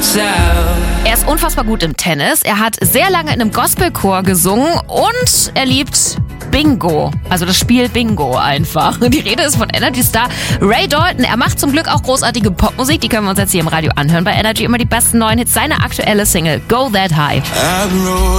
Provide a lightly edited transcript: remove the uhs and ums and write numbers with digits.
Er ist unfassbar gut im Tennis. Er hat sehr lange in einem Gospelchor gesungen und er liebt Bingo. Also das Spiel Bingo einfach. Die Rede ist von Energy-Star Ray Dalton. Er macht zum Glück auch großartige Popmusik. Die können wir uns jetzt hier im Radio anhören. Bei Energy immer die besten neuen Hits. Seine aktuelle Single Go That High.